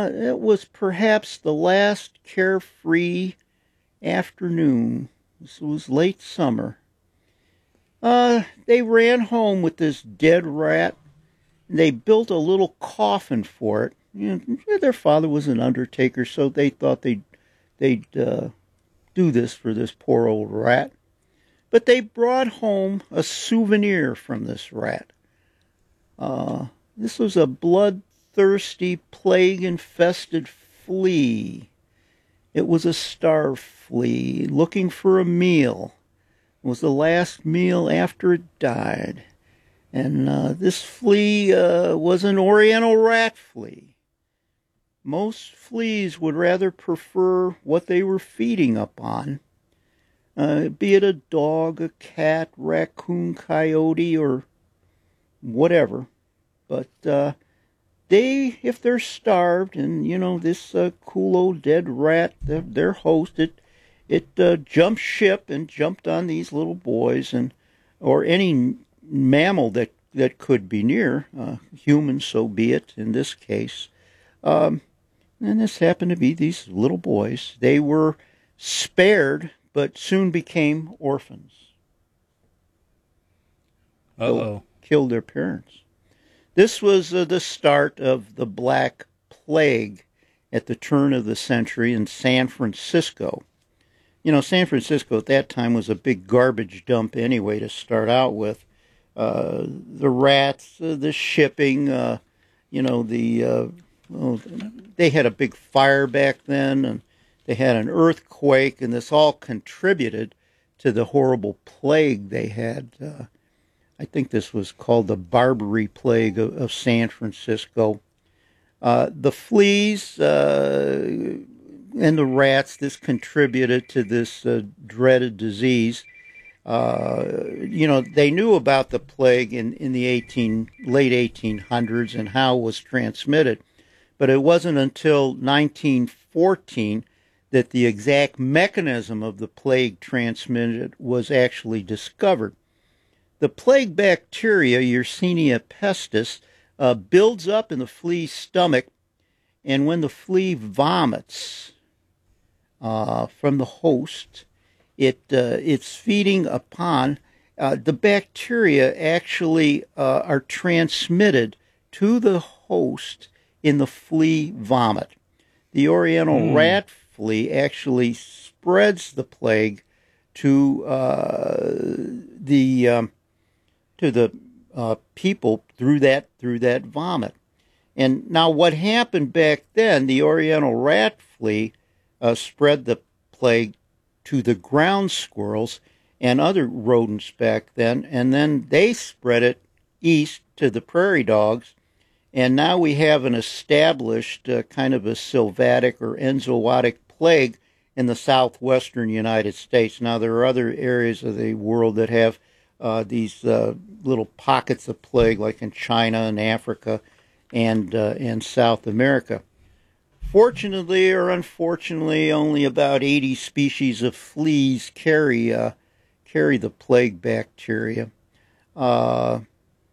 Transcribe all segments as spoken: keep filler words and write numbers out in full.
Uh, it was perhaps the last carefree afternoon. This was late summer. Uh, they ran home with this dead rat. They built a little coffin for it. You know, their father was an undertaker, so they thought they'd, they'd uh, do this for this poor old rat. But they brought home a souvenir from this rat. Uh, this was a bloodthirsty, plague-infested flea. It was a starved flea looking for a meal. It was the last meal after it died. And uh, this flea uh, was an oriental rat flea. Most fleas would rather prefer what they were feeding upon, uh, be it a dog, a cat, raccoon, coyote, or whatever. But uh, they, if they're starved, and, you know, this uh, cool old dead rat, their, their host, it, it uh, jumped ship and jumped on these little boys, and or any mammal that, that could be near, uh, human, so be it, in this case. Um, and this happened to be these little boys. They were spared, but soon became orphans. Uh-oh. Killed their parents. This was uh, the start of the Black Plague at the turn of the century in San Francisco. You know, San Francisco at that time was a big garbage dump anyway to start out with. Uh, the rats, uh, the shipping, uh, you know, the uh, well, they had a big fire back then, and they had an earthquake, and this all contributed to the horrible plague they had. Uh, I think this was called the Barbary Plague of, of San Francisco. Uh, the fleas uh, and the rats, this contributed to this uh, dreaded disease. Uh, you know, they knew about the plague in, in the eighteen, late eighteen hundreds and how it was transmitted. But it wasn't until nineteen fourteen that the exact mechanism of the plague transmitted was actually discovered. The plague bacteria, Yersinia pestis, uh, builds up in the flea's stomach, and when the flea vomits uh, from the host, it uh, it's feeding upon uh, the bacteria actually uh, are transmitted to the host in the flea vomit. The Oriental mm. rat flea actually spreads the plague to uh, the um, to the uh, people through that through that vomit. And now, what happened back then? The Oriental rat flea uh, spread the plague to the ground squirrels and other rodents back then, and then they spread it east to the prairie dogs. And now we have an established uh, kind of a sylvatic or enzootic plague in the southwestern United States. Now, there are other areas of the world that have uh, these uh, little pockets of plague, like in China and Africa and uh, and South America. Fortunately or unfortunately, only about eighty species of fleas carry uh, carry the plague bacteria. Uh,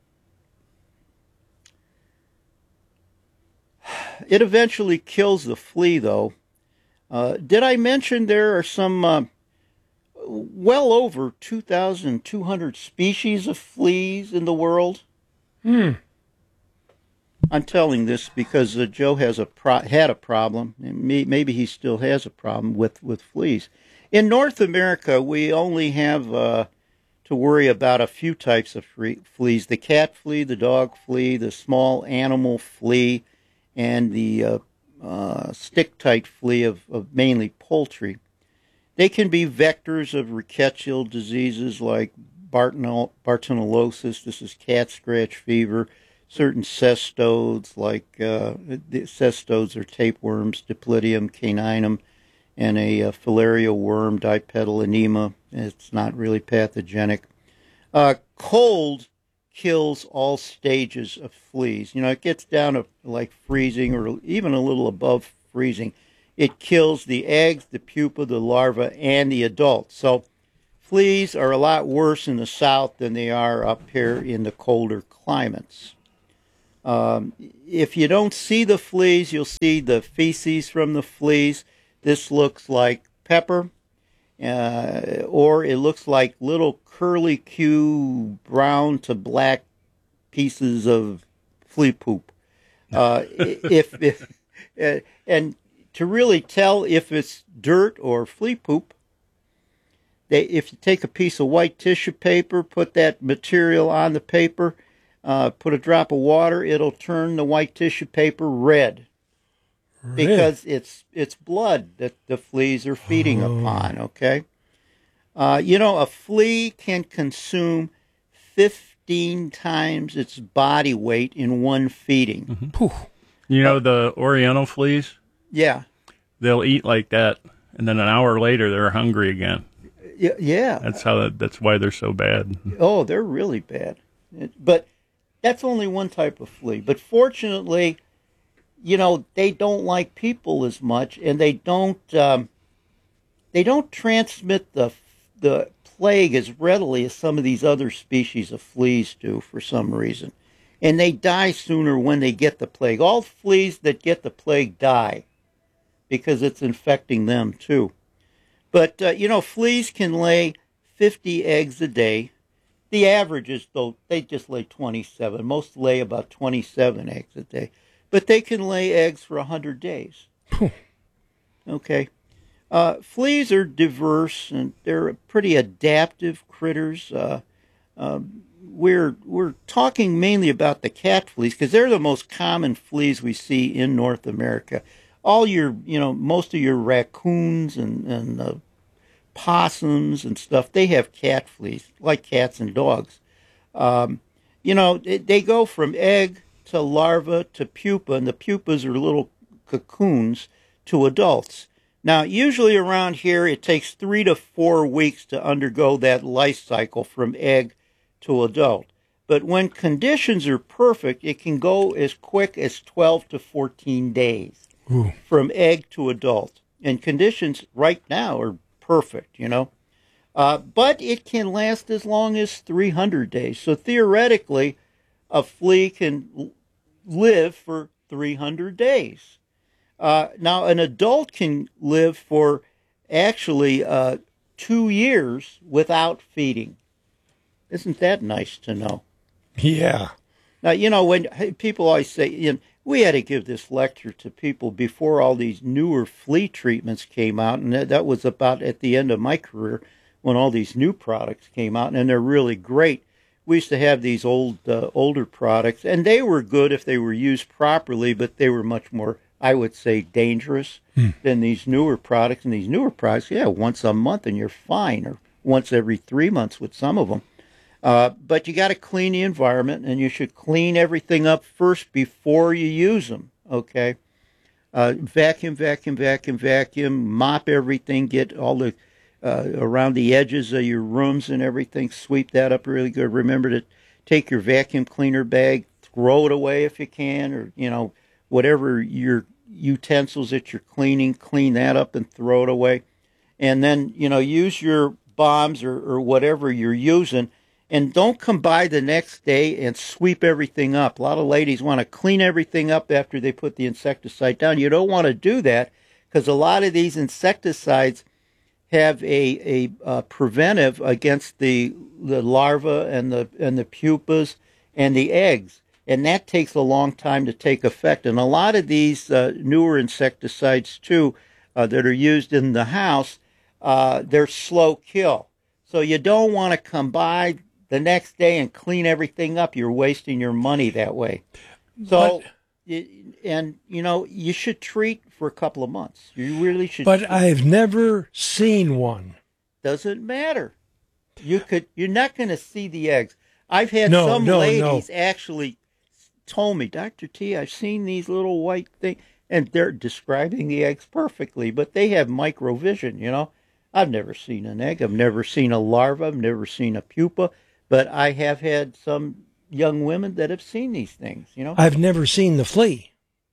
It eventually kills the flea, though. Uh, did I mention there are some uh, well over two thousand two hundred species of fleas in the world? Hmm. I'm telling this because uh, Joe has a pro- had a problem, and may- maybe he still has a problem with, with fleas. In North America, we only have uh, to worry about a few types of free- fleas. The cat flea, the dog flea, the small animal flea, and the uh, uh, stick-tight flea of, of mainly poultry. They can be vectors of rickettsial diseases like Bartonel- Bartonellosis, this is cat scratch fever, certain cestodes like uh, the cestodes are tapeworms, Diplodium caninum, and a uh, filaria worm, dipetal enema. It's not really pathogenic. Uh, cold kills all stages of fleas. You know, it gets down to like freezing or even a little above freezing. It kills the eggs, the pupa, the larva, and the adult. So fleas are a lot worse in the south than they are up here in the colder climates. Um, if you don't see the fleas, you'll see the feces from the fleas. This looks like pepper, uh, or it looks like little curly Q brown to black pieces of flea poop. Uh, if, if uh, and to really tell if it's dirt or flea poop, they, if you take a piece of white tissue paper, put that material on the paper, uh, put a drop of water, it'll turn the white tissue paper red. Really? Because it's it's blood that the fleas are feeding oh. upon, okay? Uh, you know, a flea can consume fifteen times its body weight in one feeding. Mm-hmm. You know uh, the Oriental fleas? Yeah. They'll eat like that, and then an hour later they're hungry again. Yeah. yeah. That's how. That, that's why they're so bad. Oh, they're really bad. But that's only one type of flea. But fortunately, you know, they don't like people as much, and they don't um, they don't transmit the the plague as readily as some of these other species of fleas do for some reason. And they die sooner when they get the plague. All fleas that get the plague die because it's infecting them too. But, uh, you know, fleas can lay fifty eggs a day. The average is, though, they just lay twenty-seven. Most lay about twenty-seven eggs a day. But they can lay eggs for one hundred days. Okay. Uh, fleas are diverse, and they're pretty adaptive critters. Uh, uh, we're we're talking mainly about the cat fleas because they're the most common fleas we see in North America. All your, you know, most of your raccoons and, and uh, possums and stuff, they have cat fleas, like cats and dogs. Um, you know, they, they go from egg to larva to pupa, and the pupas are little cocoons to adults. Now, usually around here, it takes three to four weeks to undergo that life cycle from egg to adult. But when conditions are perfect, it can go as quick as twelve to fourteen days Ooh. From egg to adult. And conditions right now are perfect, you know. Uh, but it can last as long as three hundred days. So theoretically, a flea can live for three hundred days. Uh, now, an adult can live for actually uh, two years without feeding. Isn't that nice to know? Yeah. Now, you know, when people always say, you know, we had to give this lecture to people before all these newer flea treatments came out, and that was about at the end of my career when all these new products came out, and they're really great. We used to have these old, uh, older products, and they were good if they were used properly, but they were much more, I would say, dangerous hmm. than these newer products. And these newer products, yeah, once a month and you're fine, or once every three months with some of them. Uh, but you got to clean the environment, and you should clean everything up first before you use them, okay? Uh, vacuum, vacuum, vacuum, vacuum, mop everything, get all the, uh, around the edges of your rooms and everything, sweep that up really good. Remember to take your vacuum cleaner bag, throw it away if you can, or, you know, whatever your utensils that you're cleaning, clean that up and throw it away. And then, you know, use your bombs or, or whatever you're using, and don't come by the next day and sweep everything up. A lot of ladies want to clean everything up after they put the insecticide down. You don't want to do that because a lot of these insecticides have a, a, a preventive against the the larvae and the and the pupas and the eggs. And that takes a long time to take effect. And a lot of these uh, newer insecticides, too, uh, that are used in the house, uh, they're slow kill. So you don't want to come by the next day and clean everything up. You're wasting your money that way. So, but, and, you know, you should treat for a couple of months. You really should. But treat. I've never seen one. Doesn't matter. You could, you're not going to see the eggs. I've had no, some no, ladies no. actually told me, Doctor T, I've seen these little white things, and they're describing the eggs perfectly, but they have microvision, you know. I've never seen an egg. I've never seen a larva. I've never seen a pupa, but I have had some young women that have seen these things, you know. I've never seen the flea.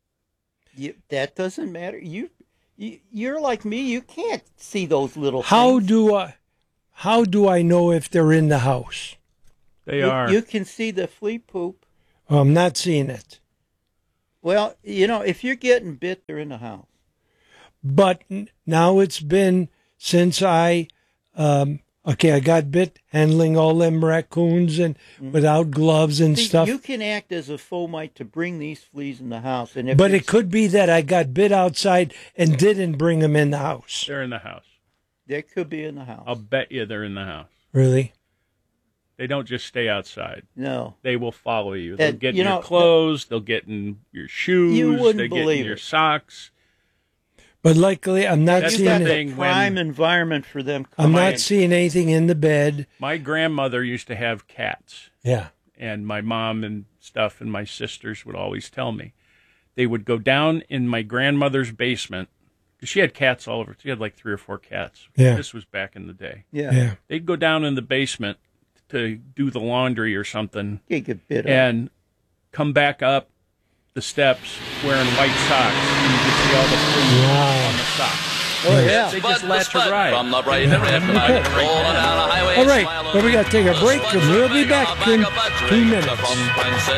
You, that doesn't matter. You, you, you're like me. You can't see those little how things. do I, how do I know if they're in the house? They you, are. You can see the flea poop. Oh, I'm not seeing it. Well, you know, if you're getting bit, they're in the house. But n- now it's been since I, um, okay, I got bit handling all them raccoons and without gloves and See, stuff. you can act as a fomite to bring these fleas in the house, and if But it's- it could be that I got bit outside and didn't bring them in the house. They're in the house. they could be in the house. I'll bet you they're in the house. Really? They don't just stay outside. No, They will follow you. They'll And, get in you your know, clothes. They'll get in your shoes. You wouldn't they get believe in your it. socks. But luckily, I'm not That's you've seeing got the it. thing. the when- prime environment for them. I'm my- not seeing anything in the bed. My grandmother used to have cats, Yeah. and my mom and stuff and my sisters would always tell me. They would go down in my grandmother's basement, because she had cats all over. She had like three or four cats. Yeah. This was back in the day. Yeah, Yeah. They'd go down in the basement to do the laundry or something, you get bit up. and come back up the steps wearing white socks, and you could see all the fleas Wow. on the socks. Oh yeah. They just let her ride. From the bright red light, rolling down a highway. All right, well, we got to take a break, and we'll be back in two minutes.